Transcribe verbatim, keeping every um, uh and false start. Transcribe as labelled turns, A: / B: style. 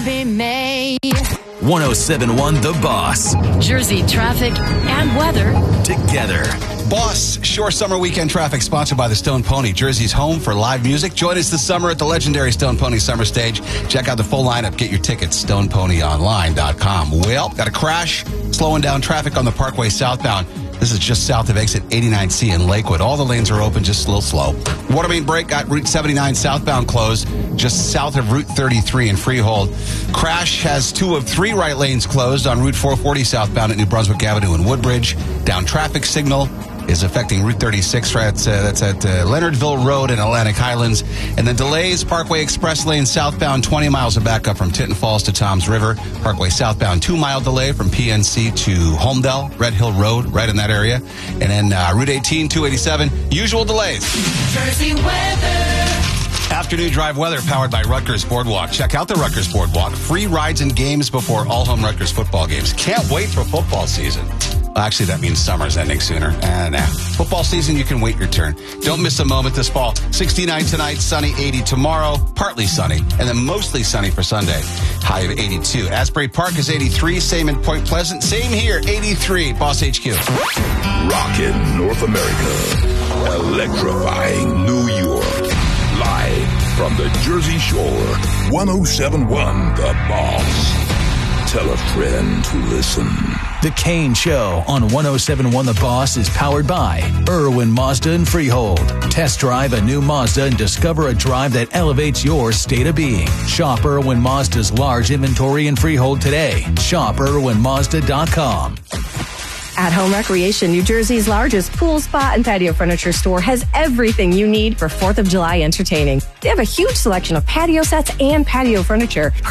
A: be made.
B: one oh seven point one The Boss.
A: Jersey traffic and weather
B: Together.
C: Boss Shore Summer Weekend Traffic, sponsored by the Stone Pony, Jersey's home for live music. Join us this summer at the legendary Stone Pony Summer Stage. Check out the full lineup. Get your tickets, stone pony online dot com. Well, got a crash, slowing down traffic on the Parkway southbound. This is just south of exit eighty-nine C in Lakewood. All the lanes are open, just a little slow. Water main break, got Route seventy-nine southbound closed, just south of Route thirty-three in Freehold. Crash has two of three right lanes closed on Route four forty southbound at New Brunswick Avenue and Woodbridge. Down traffic signal is affecting Route thirty-six. That's, uh, that's at uh, Leonardville Road in Atlantic Highlands. And then delays, Parkway Express Lane southbound, twenty miles of backup from Tinton Falls to Toms River. Parkway southbound, two-mile delay from P N C to Holmdel, Red Hill Road, right in that area. And then uh, Route eighteen, two eighty-seven, usual delays.
A: Jersey weather.
C: Afternoon drive weather powered by Rutgers Boardwalk. Check out the Rutgers Boardwalk. Free rides and games before all home Rutgers football games. Can't wait for football season. Actually, that means summer's ending sooner. And uh, football season, you can wait your turn. Don't miss a moment this fall. sixty-nine tonight, sunny, eighty tomorrow, partly sunny, and then mostly sunny for Sunday. High of eighty-two. Asbury Park is eighty-three, same in Point Pleasant. Same here, eighty-three. Boss H Q.
D: Rockin' North America. Electrifying New York. Live from the Jersey Shore. one oh seven point one The Boss. Tell a friend to listen.
B: The Kane Show on one oh seven point one The Boss is powered by Irwin Mazda and Freehold. Test drive a new Mazda and discover a drive that elevates your state of being. Shop Irwin Mazda's large inventory in Freehold today. Shop irwin mazda dot com.
E: At Home Recreation, New Jersey's largest pool, spa, and patio furniture store has everything you need for fourth of July entertaining. They have a huge selection of patio sets and patio furniture.